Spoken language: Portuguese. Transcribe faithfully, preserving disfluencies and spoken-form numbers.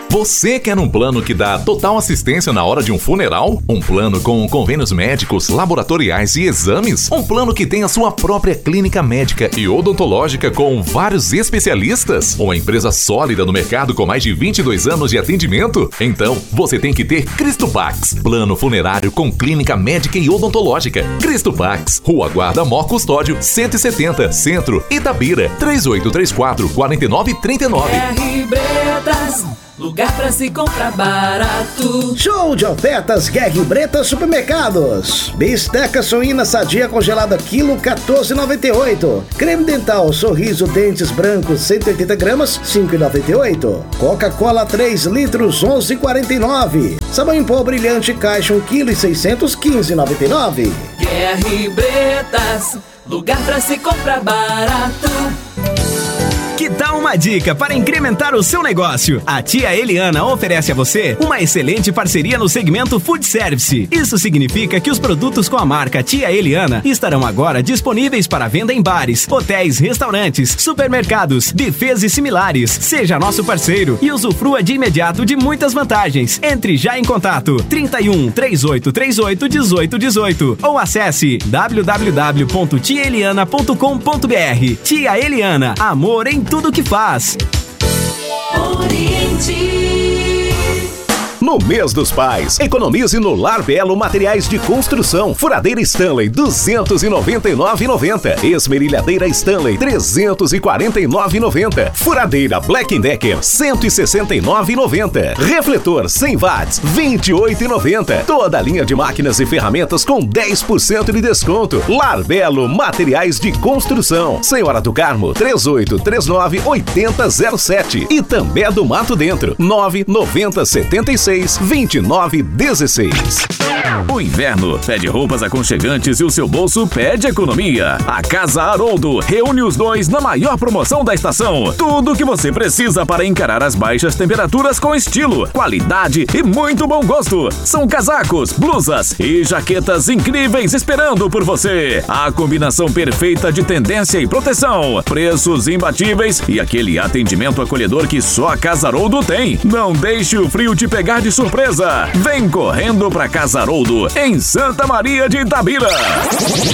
Você quer um plano que dá total assistência na hora de um funeral? Um plano com convênios médicos, laboratoriais e exames? Um plano que tem a sua própria clínica médica e odontológica com vários especialistas? Uma empresa sólida no mercado com mais de vinte e dois anos de atendimento? Então, você tem que ter Cristopax, plano funerário com clínica médica e odontológica. Cristopax, Rua Guarda Mor Custódio, cento e setenta, Centro, Itabira, três oito três quatro, quatro nove três nove. R. Bretas, lugar pra se comprar barato. Show de ofertas Guerra Bretas Supermercados. Bisteca suína sadia congelada quilo quatorze reais e noventa e oito centavos. Creme dental Sorriso Dentes Brancos cento e oitenta gramas cinco reais e noventa e oito centavos. Coca-Cola três litros onze reais e quarenta e nove centavos. Sabão em pó brilhante caixa um quilo e seiscentos quinze reais e noventa e nove centavos. Guerra Bretas, lugar pra se comprar barato. Que tal uma dica para incrementar o seu negócio? A Tia Eliana oferece a você uma excelente parceria no segmento Food Service. Isso significa que os produtos com a marca Tia Eliana estarão agora disponíveis para venda em bares, hotéis, restaurantes, supermercados, buffets e similares. Seja nosso parceiro e usufrua de imediato de muitas vantagens. Entre já em contato trinta e um, trinta e oito, trinta e oito, dezoito, dezoito ou acesse w w w ponto tia eliana ponto com ponto b r. Tia Eliana, amor em tudo que faz. Oriente. No mês dos pais, economize no Lar Belo Materiais de Construção. Furadeira Stanley duzentos e noventa e nove reais e noventa centavos. Esmerilhadeira Stanley trezentos e quarenta e nove reais e noventa centavos. Furadeira Black Decker cento e sessenta e nove reais e noventa centavos. Refletor cem watts vinte e oito reais e noventa centavos. Toda a linha de máquinas e ferramentas com dez por cento de desconto. Lar Belo Materiais de Construção. Senhora do Carmo três oito três nove, oito zero zero sete. E também do Mato Dentro nove nove zero sete seis, vinte e nove dezesseis. O inverno pede roupas aconchegantes e o seu bolso pede economia. A Casa Haroldo reúne os dois na maior promoção da estação. Tudo o que você precisa para encarar as baixas temperaturas com estilo, qualidade e muito bom gosto. São casacos, blusas e jaquetas incríveis esperando por você. A combinação perfeita de tendência e proteção, preços imbatíveis e aquele atendimento acolhedor que só a Casa Haroldo tem. Não deixe o frio te pegar de surpresa. Vem correndo pra Casa Haroldo, em Santa Maria de Itabira.